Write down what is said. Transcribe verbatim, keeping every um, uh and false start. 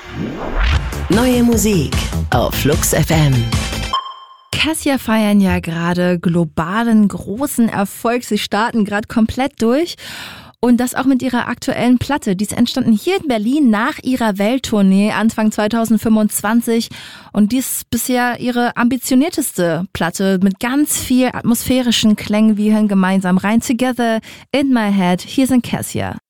Neue Musik auf Flux F M. Cassia feiern ja gerade globalen großen Erfolg. Sie starten gerade komplett durch. Und das auch mit ihrer aktuellen Platte. Die ist entstanden hier in Berlin nach ihrer Welttournee Anfang zwanzig fünfundzwanzig. Und die ist bisher ihre ambitionierteste Platte mit ganz viel atmosphärischen Klängen. Wir hören gemeinsam rein. Together in my head. Hier sind Cassia.